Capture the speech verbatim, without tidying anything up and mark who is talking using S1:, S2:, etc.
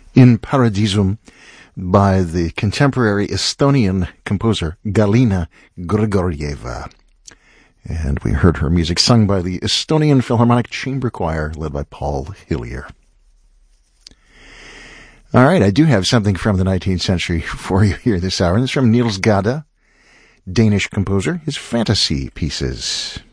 S1: In Paradisum by the contemporary Estonian composer Galina Grigorieva. And we heard her music sung by the Estonian Philharmonic Chamber Choir led by Paul Hillier. All right, I do have something from the nineteenth century for you here this hour. This is from Niels Gade, Danish composer, his fantasy pieces.